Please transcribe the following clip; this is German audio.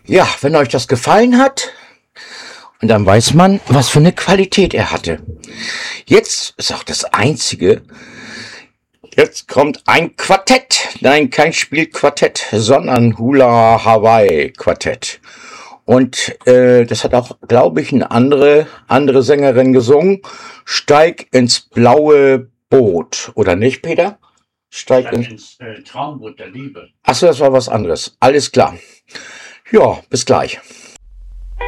Ja, wenn euch das gefallen hat, und dann weiß man, was für eine Qualität er hatte. Jetzt ist auch das Einzige. Jetzt kommt ein Quartett. Nein, kein Spielquartett, sondern Hula Hawaii Quartett. Und das hat auch, glaube ich, eine andere Sängerin gesungen. Steig ins blaue Boot. Oder nicht, Peter? Steig ins Traumboot der Liebe. Achso, das war was anderes. Alles klar. Ja, bis gleich.